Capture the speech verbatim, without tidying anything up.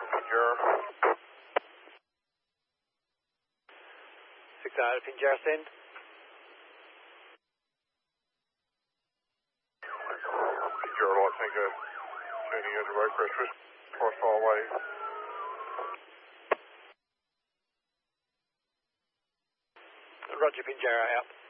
Pinjarra. six out of Pinjarra, send. Pinjarra Light Tango, turning into road pressure, cross highway. Roger, Pinjarra out.